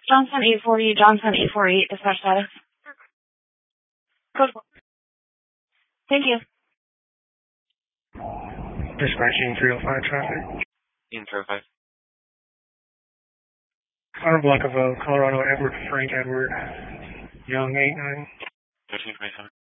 Johnson 840, Johnson 848, dispatch status. Code. Thank you. Dispatching 305 traffic. In 305. Car block of Colorado Edward Frank Edward Young 89. 1327.